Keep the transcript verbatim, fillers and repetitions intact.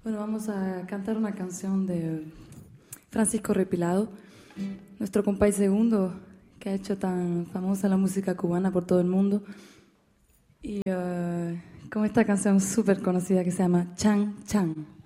Bueno, vamos a cantar una canción de Francisco Repilado, nuestro compay segundo, que ha hecho tan famosa la música cubana por todo el mundo. Y uh, con esta canción súper conocida que se llama Chan Chan.